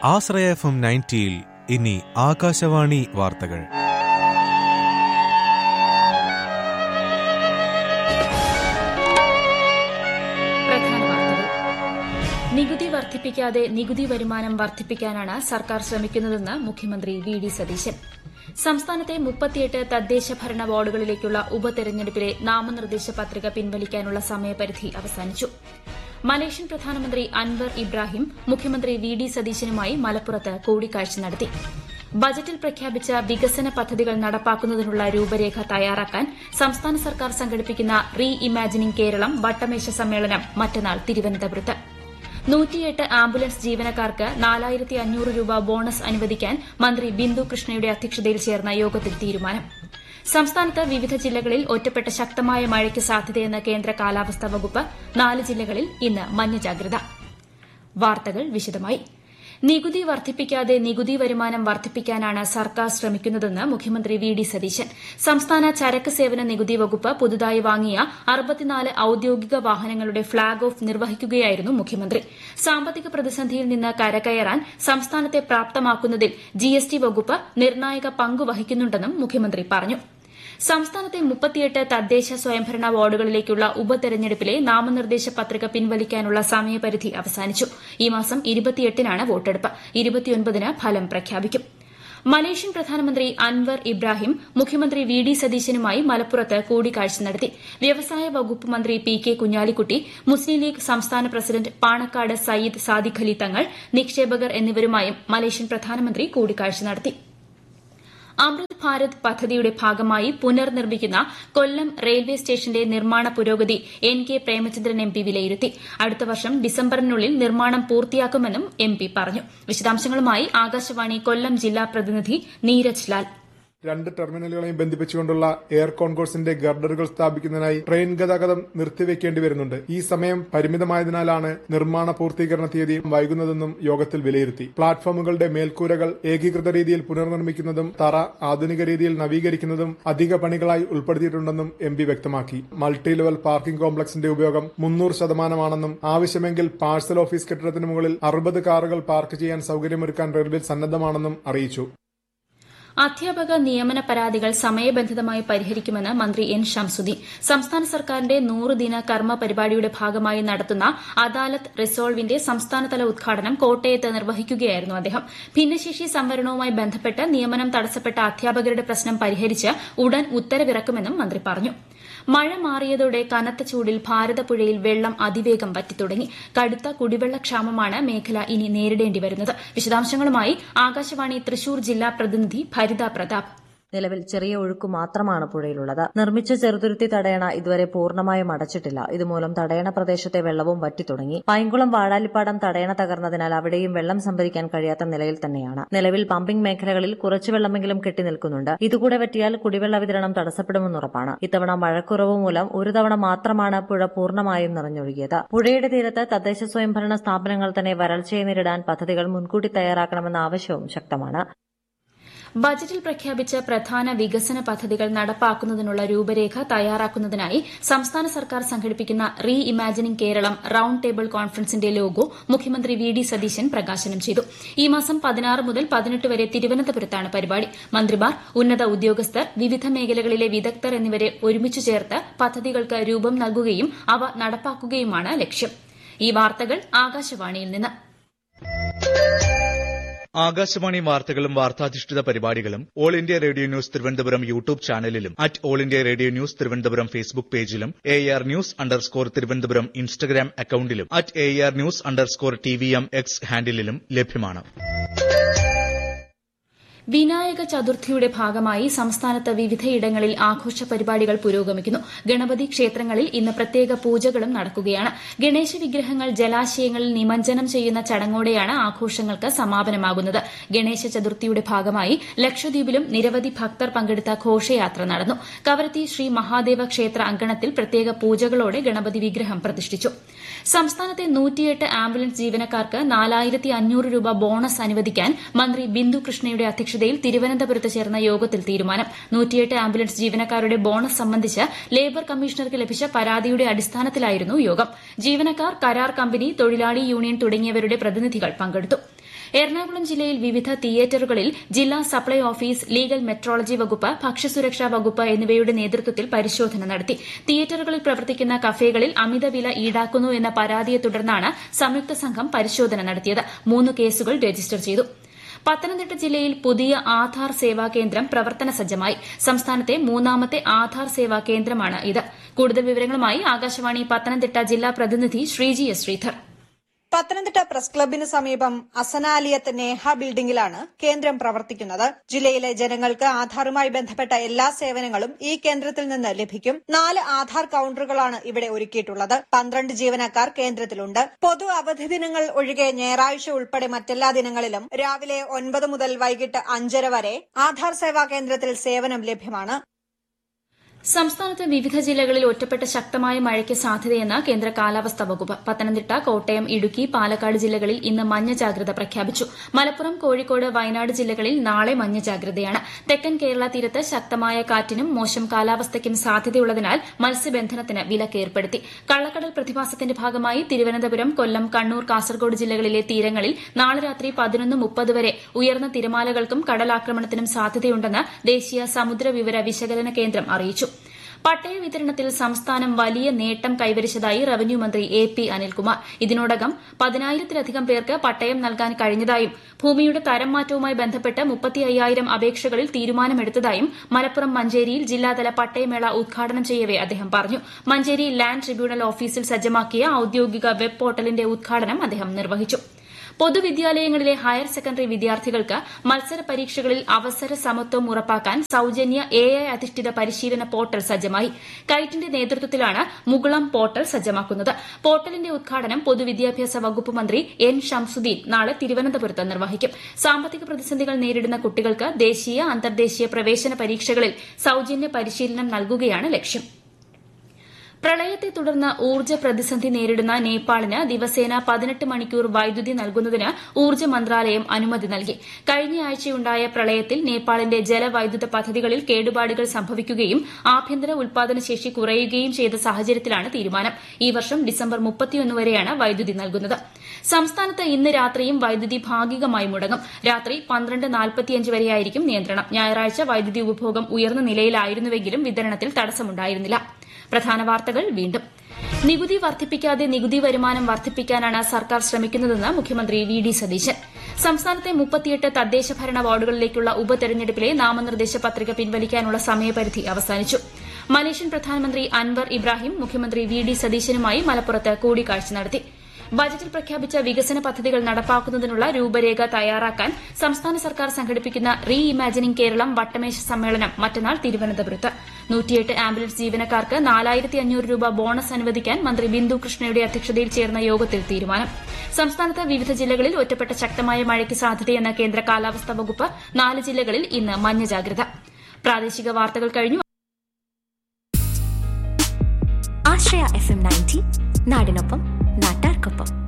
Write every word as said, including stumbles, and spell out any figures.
ആശ്രയ F M നയൻറ്റിയിൽ ഇനി ആകാശവാണി വാർത്തകൾ. നികുതി വർദ്ധിപ്പിക്കാതെ നികുതി വരുമാനം വർദ്ധിപ്പിക്കാനാണ് സർക്കാർ ശ്രമിക്കുന്നതെന്ന് മുഖ്യമന്ത്രി വി ഡി സതീശൻ. സംസ്ഥാനത്തെ മുപ്പത്തിയെട്ട് തദ്ദേശ ഭരണ വാർഡുകളിലേക്കുള്ള ഉപതെരഞ്ഞെടുപ്പിലെ നാമനിർദ്ദേശ പത്രിക പിൻവലിക്കാനുള്ള സമയപരിധി അവസാനിച്ചു. മലേഷ്യൻ പ്രധാനമന്ത്രി അൻവർ ഇബ്രാഹിം മുഖ്യമന്ത്രി വി ഡി സതീശനുമായി മലപ്പുറത്ത് കൂടിക്കാഴ്ച നടത്തി. ബജറ്റിൽ പ്രഖ്യാപിച്ച വികസന പദ്ധതികൾ നടപ്പാക്കുന്നതിനുള്ള രൂപരേഖ തയ്യാറാക്കാൻ സംസ്ഥാന സർക്കാർ സംഘടിപ്പിക്കുന്ന റീ ഇമാജിനിംഗ് കേരളം വട്ടമേശ സമ്മേളനം മറ്റന്നാൾ തിരുവനന്തപുരത്ത്. നൂറ്റിയെട്ട് ആംബുലൻസ് ജീവനക്കാർക്ക് നാലായിരത്തി അഞ്ഞൂറ് രൂപ ബോണസ് അനുവദിക്കാൻ മന്ത്രി ബിന്ദു കൃഷ്ണയുടെ അധ്യക്ഷതയിൽ ചേർന്ന യോഗത്തിൽ തീരുമാനം. സംസ്ഥാനത്ത് വിവിധ ജില്ലകളിൽ ഒറ്റപ്പെട്ട ശക്തമായ മഴയ്ക്ക് സാധ്യതയെന്ന് കേന്ദ്ര കാലാവസ്ഥാ വകുപ്പ്. നാല് ജില്ലകളിൽ ഇന്ന് മഞ്ഞ ജാഗ്രത. വാർത്തകൾ വിശദമായി. നികുതി വർദ്ധിപ്പിക്കാതെ നികുതി വരുമാനം വർദ്ധിപ്പിക്കാനാണ് സർക്കാർ ശ്രമിക്കുന്നതെന്ന് മുഖ്യമന്ത്രി വി ഡി സതീശൻ. സംസ്ഥാന ചരക്ക് സേവന നികുതി വകുപ്പ് പുതുതായി വാങ്ങിയ അറുപത്തിനാല് ഔദ്യോഗിക വാഹനങ്ങളുടെ ഫ്ളാഗ് ഓഫ് നിർവഹിക്കുകയായിരുന്നു മുഖ്യമന്ത്രി. സാമ്പത്തിക പ്രതിസന്ധിയിൽ നിന്ന് കരകയറാൻ സംസ്ഥാനത്തെ പ്രാപ്തമാക്കുന്നതിൽ ജിഎസ്ടി വകുപ്പ് നിർണായക പങ്ക് വഹിക്കുന്നുണ്ടെന്നും മുഖ്യമന്ത്രി പറഞ്ഞു. സംസ്ഥാനത്തെ മുപ്പത്തിയെട്ട് തദ്ദേശ സ്വയംഭരണ വാർഡുകളിലേക്കുള്ള ഉപതെരഞ്ഞെടുപ്പിലെ നാമനിർദ്ദേശ പത്രിക പിൻവലിക്കാനുള്ള സമയപരിധി അവസാനിച്ചു. ഈ മാസം ഇരുപത്തിയെട്ടിനാണ് വോട്ടെടുപ്പ്. ഇരുപത്തിയൊൻപതിന് ഫലം പ്രഖ്യാപിക്കും. മലേഷ്യൻ പ്രധാനമന്ത്രി അൻവർ ഇബ്രാഹിം മുഖ്യമന്ത്രി വി ഡി സതീശനുമായി മലപ്പുറത്ത് കൂടിക്കാഴ്ച നടത്തി. വ്യവസായ വകുപ്പ് മന്ത്രി പി കെ കുഞ്ഞാലിക്കുട്ടി, മുസ്ലിം ലീഗ് സംസ്ഥാന പ്രസിഡന്റ് പാണക്കാട് സയ്യിദ് സാദിഖ് അലി തങ്ങൾ, നിക്ഷേപകർ എന്നിവരുമായും മലേഷ്യൻ പ്രധാനമന്ത്രി കൂടിക്കാഴ്ച നടത്തി. അമൃത് ഭാരത് പദ്ധതിയുടെ ഭാഗമായി പുനർനിർമ്മിക്കുന്ന കൊല്ലം റെയിൽവേ സ്റ്റേഷന്റെ നിർമ്മാണ പുരോഗതി N K Premachandran M P വിലയിരുത്തി. അടുത്ത വർഷം ഡിസംബറിനുള്ളിൽ നിർമ്മാണം പൂർത്തിയാക്കുമെന്നും എം പി പറഞ്ഞു. വിശദാംശങ്ങളുമായി ആകാശവാണി കൊല്ലം ജില്ലാ പ്രതിനിധി നീരജ് ലാൽ. രണ്ട് ടെർമിനലുകളെയും ബന്ധിപ്പിച്ചുകൊണ്ടുള്ള എയർ കോൺകോഴ്സിന്റെ ഗർഡറുകൾ സ്ഥാപിക്കുന്നതിനായി ട്രെയിൻ ഗതാഗതം നിർത്തിവെക്കേണ്ടി വരുന്നുണ്ട്. ഈ സമയം പരിമിതമായതിനാലാണ് നിർമ്മാണ പൂർത്തീകരണ തീയതി വൈകുന്നതെന്നും യോഗത്തിൽ വിലയിരുത്തി. പ്ലാറ്റ്ഫോമുകളുടെ മേൽക്കൂരകൾ ഏകീകൃത രീതിയിൽ പുനർനിർമ്മിക്കുന്നതും തറ ആധുനിക രീതിയിൽ നവീകരിക്കുന്നതും അധിക പണികളായി ഉൾപ്പെടുത്തിയിട്ടുണ്ടെന്നും എം പി വ്യക്തമാക്കി. മൾട്ടി ലെവൽ പാർക്കിംഗ് കോംപ്ലക്സിന്റെ ഉപയോഗം മുന്നൂറ് ശതമാനമാണെന്നും ആവശ്യമെങ്കിൽ പാഴ്സൽ ഓഫീസ് കെട്ടിടത്തിന് മുകളിൽ അറുപത് കാറുകൾ പാർക്ക് ചെയ്യാൻ സൌകര്യമൊരുക്കാൻ റെയിൽവേ സന്നദ്ധമാണെന്നും അറിയിച്ചു. അധ്യാപക നിയമന പരാതികൾ സമയബന്ധിതമായി പരിഹരിക്കുമെന്ന് മന്ത്രി എൻ ശംസുദ്ദീൻ. സംസ്ഥാന സർക്കാരിന്റെ നൂറ് ദിന കർമ്മ പരിപാടിയുടെ ഭാഗമായി നടത്തുന്ന അദാലത്ത് റിസോൾവിന്റെ സംസ്ഥാനതല ഉദ്ഘാടനം കോട്ടയത്ത് നിർവഹിക്കുകയായിരുന്നു അദ്ദേഹം. ഭിന്നശേഷി സംവരണവുമായി ബന്ധപ്പെട്ട് നിയമനം തടസ്സപ്പെട്ട അധ്യാപകരുടെ പ്രശ്നം പരിഹരിച്ച് ഉടൻ ഉത്തരവിറക്കുമെന്നും മന്ത്രി പറഞ്ഞു. മഴ മാറിയതോടെ കനത്ത ചൂടിൽ ഭാരതപ്പുഴയിൽ വെള്ളം അതിവേഗം വറ്റിത്തുടങ്ങി. കടുത്ത കുടിവെള്ളക്ഷാമമാണ് മേഖല ഇനി നേരിടേണ്ടി വരുന്നത്. വിശദാംശങ്ങളുമായി ആകാശവാണി തൃശൂർ ജില്ലാ പ്രതിനിധി ഭരിത പ്രതാപ്. നിലവിൽ ചെറിയ ഒഴുക്ക് മാത്രമാണ് പുഴയിലുള്ളത്. നിർമ്മിച്ച ചെറുതുരുത്തി തടയണ ഇതുവരെ പൂർണ്ണമായും അടച്ചിട്ടില്ല. ഇതുമൂലം തടയണ പ്രദേശത്തെ വെള്ളവും വറ്റിത്തുടങ്ങി. പൈങ്കുളം വാഴാലിപ്പാടം തടയണ തകർന്നതിനാൽ അവിടെയും വെള്ളം സംഭരിക്കാൻ കഴിയാത്ത നിലയിൽ തന്നെയാണ്. നിലവിൽ പമ്പിംഗ് മേഖലകളിൽ കുറച്ചു വെള്ളമെങ്കിലും കെട്ടിനിൽക്കുന്നുണ്ട്. ഇതുകൂടെ വറ്റിയാൽ കുടിവെള്ള വിതരണം തടസ്സപ്പെടുമെന്നുറപ്പാണ്. ഇത്തവണ മഴക്കുറവ് മൂലം ഒരു തവണ മാത്രമാണ് പുഴ പൂർണ്ണമായും നിറഞ്ഞൊഴുകിയത്. പുഴയുടെ തീരത്ത് തദ്ദേശ സ്വയംഭരണ സ്ഥാപനങ്ങൾ തന്നെ വരൾച്ചയെ നേരിടാൻ പദ്ധതികൾ മുൻകൂട്ടി തയ്യാറാക്കണമെന്ന ആവശ്യവും ശക്തമാണ്. ബജറ്റിൽ പ്രഖ്യാപിച്ച പ്രധാന വികസന പദ്ധതികൾ നടപ്പാക്കുന്നതിനുള്ള രൂപരേഖ തയ്യാറാക്കുന്നതിനായി സംസ്ഥാന സർക്കാർ സംഘടിപ്പിക്കുന്ന re imagining Keralam round table കോൺഫറൻസിന്റെ logo മുഖ്യമന്ത്രി വി ഡി സതീശൻ പ്രകാശനം ചെയ്തു. ഈ മാസം പതിനാറ് മുതൽ പതിനെട്ട് വരെ തിരുവനന്തപുരത്താണ് പരിപാടി. മന്ത്രിമാർ, ഉന്നത ഉദ്യോഗസ്ഥർ, വിവിധ മേഖലകളിലെ വിദഗ്ധർ എന്നിവരെ ഒരുമിച്ചു ചേർത്ത് പദ്ധതികൾക്ക് രൂപം നൽകുകയും അവ നടപ്പാക്കുകയുമാണ് ലക്ഷ്യം. ഈ വാർത്തകൾ ആകാശവാണിയിൽ നിന്ന്. ആകാശവാണി വാർത്തകളും വാർത്താധിഷ്ഠിത പരിപാടികളും all India radio news Thiruvananthapuram YouTube ചാനലിലും at all India radio news Thiruvananthapuram Facebook പേജിലും A R news underscore Thiruvananthapuram Instagram അക്കൌണ്ടിലും at A R news underscore T V M X ഹാൻഡിലും ലഭ്യമാണ്. വിനായക ചതുർത്ഥിയുടെ ഭാഗമായി സംസ്ഥാനത്ത് വിവിധയിടങ്ങളിൽ ആഘോഷ പരിപാടികൾ പുരോഗമിക്കുന്നു. ഗണപതി ക്ഷേത്രങ്ങളിൽ ഇന്ന് പ്രത്യേക പൂജകളും നടക്കുകയാണ്. ഗണേശ വിഗ്രഹങ്ങൾ ജലാശയങ്ങളിൽ നിമജ്ജനം ചെയ്യുന്ന ചടങ്ങോടെയാണ് ആഘോഷങ്ങൾക്ക് സമാപനമാകുന്നത്. ഗണേശ ചതുർത്ഥിയുടെ ഭാഗമായി ലക്ഷദ്വീപിലും നിരവധി ഭക്തർ പങ്കെടുത്ത ഘോഷയാത്ര നടന്നു. കവരത്തി ശ്രീ മഹാദേവ ക്ഷേത്ര അങ്കണത്തിൽ പ്രത്യേക പൂജകളോടെ ഗണപതി വിഗ്രഹം പ്രതിഷ്ഠിച്ചു. സംസ്ഥാനത്തെ നൂറ്റിയെട്ട് ആംബുലൻസ് ജീവനക്കാർക്ക് നാലായിരത്തി അഞ്ഞൂറ് രൂപ ബോണസ് അനുവദിക്കാൻ മന്ത്രി ബിന്ദു കൃഷ്ണയുടെ അധ്യക്ഷതയിൽ അധ്യക്ഷതയിൽ തിരുവനന്തപുരത്ത് ചേർന്ന യോഗത്തിൽ തീരുമാനം. നൂറ്റിയെട്ട് ആംബുലൻസ് ജീവനക്കാരുടെ ബോണസ് സംബന്ധിച്ച് ലേബർ കമ്മീഷണർക്ക് ലഭിച്ച പരാതിയുടെ അടിസ്ഥാനത്തിലായിരുന്നു യോഗം. ജീവനക്കാർ, കരാർ കമ്പനി, തൊഴിലാളി യൂണിയൻ തുടങ്ങിയവരുടെ പ്രതിനിധികൾ പങ്കെടുത്തു. എറണാകുളം ജില്ലയിൽ വിവിധ തിയേറ്ററുകളിൽ ജില്ലാ സപ്ലൈ ഓഫീസ്, ലീഗൽ മെട്രോളജി വകുപ്പ്, ഭക്ഷ്യസുരക്ഷാ വകുപ്പ് എന്നിവയുടെ നേതൃത്വത്തിൽ പരിശോധന നടത്തി. തിയേറ്ററുകളിൽ പ്രവർത്തിക്കുന്ന കഫേകളിൽ അമിതവില ഈടാക്കുന്നു എന്ന പരാതിയെ തുടർന്നാണ് സംയുക്ത സംഘം പരിശോധന നടത്തിയത്. മൂന്ന് കേസുകൾ രജിസ്റ്റർ ചെയ്തു. പത്തനംതിട്ട ജില്ലയിൽ പുതിയ ആധാർ സേവാ കേന്ദ്രം പ്രവർത്തന സജ്ജമായി. സംസ്ഥാനത്തെ മൂന്നാമത്തെ ആധാർ സേവാ കേന്ദ്രമാണ് ഇത്. കൂടുതൽ വിവരങ്ങളുമായി ആകാശവാണി പത്തനംതിട്ട ജില്ലാ പ്രതിനിധി ശ്രീജി എസ് ശ്രീധർ. പത്തനംതിട്ട പ്രസ് ക്ലബിന് സമീപം അസനാലിയത്ത് നേഹ ബിൽഡിംഗിലാണ് കേന്ദ്രം പ്രവർത്തിക്കുന്നത്. ജില്ലയിലെ ജനങ്ങൾക്ക് ആധാറുമായി ബന്ധപ്പെട്ട എല്ലാ സേവനങ്ങളും ഈ കേന്ദ്രത്തിൽ നിന്ന് ലഭിക്കും. നാല് ആധാർ കൌണ്ടറുകളാണ് ഇവിടെ ഒരുക്കിയിട്ടുള്ളത്. പന്ത്രണ്ട് ജീവനക്കാർ കേന്ദ്രത്തിലുണ്ട്. പൊതു അവധി ദിനങ്ങൾ ഒഴികെ ഞായറാഴ്ച ഉൾപ്പെടെ മറ്റെല്ലാ ദിനങ്ങളിലും രാവിലെ ഒൻപത് മുതൽ വൈകിട്ട് അഞ്ചര വരെ ആധാർ സേവാ കേന്ദ്രത്തിൽ സേവനം ലഭ്യമാണ്. സംസ്ഥാനത്ത് വിവിധ ജില്ലകളിൽ ഒറ്റപ്പെട്ട ശക്തമായ മഴയ്ക്ക് സാധ്യതയെന്ന് കേന്ദ്ര കാലാവസ്ഥാ വകുപ്പ്. പത്തനംതിട്ട, കോട്ടയം, ഇടുക്കി, പാലക്കാട് ജില്ലകളിൽ ഇന്ന് മഞ്ഞ ജാഗ്രത പ്രഖ്യാപിച്ചു. മലപ്പുറം, കോഴിക്കോട്, വയനാട് ജില്ലകളിൽ നാളെ മഞ്ഞ ജാഗ്രതയാണ്. തെക്കൻ കേരള തീരത്ത് ശക്തമായ കാറ്റിനും മോശം കാലാവസ്ഥയ്ക്കും സാധ്യതയുള്ളതിനാൽ മത്സ്യബന്ധനത്തിന് വിലക്ക് ഏർപ്പെടുത്തി. കള്ളക്കടൽ പ്രതിഭാസത്തിന്റെ ഭാഗമായി തിരുവനന്തപുരം, കൊല്ലം, കണ്ണൂർ, കാസർഗോഡ് ജില്ലകളിലെ തീരങ്ങളിൽ നാളെ രാത്രി പതിനൊന്ന് മുപ്പത് വരെ ഉയർന്ന തിരമാലകൾക്കും കടലാക്രമണത്തിനും സാധ്യതയുണ്ടെന്ന് ദേശീയ സമുദ്ര വിവര വിശകലന കേന്ദ്രം അറിയിച്ചു. പട്ടയ വിതരണത്തിൽ സംസ്ഥാനം വലിയ നേട്ടം കൈവരിച്ചതായി റവന്യൂ മന്ത്രി എ പി അനിൽകുമാർ. ഇതിനോടകം പതിനായിരത്തിലധികം പേർക്ക് പട്ടയം നൽകാൻ കഴിഞ്ഞതായും ഭൂമിയുടെ തരം മാറ്റവുമായി ബന്ധപ്പെട്ട് മുപ്പത്തി അയ്യായിരം അപേക്ഷകളിൽ തീരുമാനമെടുത്തതായും മലപ്പുറം മഞ്ചേരിയിൽ ജില്ലാതല പട്ടയമേള ഉദ്ഘാടനം ചെയ്യവെ അദ്ദേഹം പറഞ്ഞു. മഞ്ചേരി ലാൻഡ് ട്രിബ്യൂണൽ ഓഫീസിൽ സജ്ജമാക്കിയ ഔദ്യോഗിക വെബ് പോർട്ടലിന്റെ ഉദ്ഘാടനം അദ്ദേഹം നിർവഹിച്ചു. പൊതുവിദ്യാലയങ്ങളിലെ ഹയർ സെക്കൻഡറി വിദ്യാർത്ഥികൾക്ക് മത്സര പരീക്ഷകളിൽ അവസര സമത്വം ഉറപ്പാക്കാൻ സൌജന്യ എ ഐ അധിഷ്ഠിത പരിശീലന പോർട്ടൽ സജ്ജമായി. കൈറ്റിന്റെ നേതൃത്വത്തിലാണ് മുകുളം പോർട്ടൽ സജ്ജമാക്കുന്നത്. പോർട്ടലിന്റെ ഉദ്ഘാടനം പൊതുവിദ്യാഭ്യാസ വകുപ്പ് മന്ത്രി എൻ ഷംസുദ്ദീൻ നാളെ തിരുവനന്തപുരത്ത് നിർവഹിക്കും. സാമ്പത്തിക പ്രതിസന്ധികൾ നേരിടുന്ന കുട്ടികൾക്ക് ദേശീയ, അന്തർദേശീയ പ്രവേശന പരീക്ഷകളിൽ സൌജന്യ പരിശീലനം നൽകുകയാണ് ലക്ഷ്യം. പ്രളയത്തെ തുടർന്ന് ഊർജ്ജ പ്രതിസന്ധി നേരിടുന്ന നേപ്പാളിന് ദിവസേന പതിനെട്ട് മണിക്കൂർ വൈദ്യുതി നൽകുന്നതിന് ഊർജ്ജ മന്ത്രാലയം അനുമതി നൽകി. കഴിഞ്ഞയാഴ്ചയുണ്ടായ പ്രളയത്തിൽ നേപ്പാളിന്റെ ജലവൈദ്യുത പദ്ധതികളിൽ കേടുപാടുകൾ സംഭവിക്കുകയും ആഭ്യന്തര ഉൽപാദനശേഷി കുറയുകയും ചെയ്ത സാഹചര്യത്തിലാണ് തീരുമാനം. ഈ വർഷം ഡിസംബർ മുപ്പത്തിയൊന്ന് വരെയാണ് വൈദ്യുതി നൽകുന്നത്. സംസ്ഥാനത്ത് ഇന്ന് രാത്രിയും വൈദ്യുതി ഭാഗികമായി മുടങ്ങും. രാത്രി പന്ത്രണ്ട് നാൽപ്പത്തിയഞ്ച് വരെയായിരിക്കും നിയന്ത്രണം. ഞായറാഴ്ച വൈദ്യുതി ഉപഭോഗം ഉയർന്ന നിലയിലായിരുന്നുവെങ്കിലും വിതരണത്തിൽ തടസ്സമുണ്ടായിരുന്നില്ല. പ്രധാന വാർത്തകൾ വീണ്ടും. നികുതി വർദ്ധിപ്പിക്കാതെ നികുതി വരുമാനം വർദ്ധിപ്പിക്കാനാണ് സർക്കാർ ശ്രമിക്കുന്നതെന്ന് മുഖ്യമന്ത്രി വി ഡി സതീശൻ. സംസ്ഥാനത്തെ മുപ്പത്തിയെട്ട് തദ്ദേശ ഭരണ വാർഡുകളിലേക്കുള്ള ഉപതെരഞ്ഞെടുപ്പിലെ നാമനിർദ്ദേശ പത്രിക പിൻവലിക്കാനുള്ള സമയപരിധി അവസാനിച്ചു. മലേഷ്യൻ പ്രധാനമന്ത്രി അൻവർ ഇബ്രാഹിം മുഖ്യമന്ത്രി വി ഡി സതീശനുമായി മലപ്പുറത്ത് കൂടിക്കാഴ്ച നടത്തി. ബജറ്റിൽ പ്രഖ്യാപിച്ച വികസന പദ്ധതികൾ നടപ്പാക്കുന്നതിനുള്ള രൂപരേഖ തയ്യാറാക്കാൻ സംസ്ഥാന സർക്കാർ സംഘടിപ്പിക്കുന്ന റീ ഇമാജിനിംഗ് കേരളം വട്ടമേശ സമ്മേളനം മറ്റന്നാൾ തിരുവനന്തപുരത്ത്. നൂറ്റിയെട്ട് ആംബുലൻസ് ജീവനക്കാർക്ക് നാലായിരത്തി അഞ്ഞൂറ് രൂപ ബോണസ് അനുവദിക്കാൻ മന്ത്രി ബിന്ദു കൃഷ്ണയുടെ അധ്യക്ഷതയിൽ ചേർന്ന യോഗത്തിൽ തീരുമാനം. സംസ്ഥാനത്ത് വിവിധ ജില്ലകളിൽ ഒറ്റപ്പെട്ട ശക്തമായ മഴയ്ക്ക് സാധ്യതയെന്ന കേന്ദ്ര കാലാവസ്ഥാ വകുപ്പ്. നാല് ജില്ലകളിൽ ഇന്ന് മഞ്ഞ ജാഗ്രത. പ്രാദേശിക വാർത്തകൾ കഴിഞ്ഞു. ആശ്രയ എഫ് എം നയൻറ്റി നാടിനൊപ്പം നാട്ടാർക്കൊപ്പം.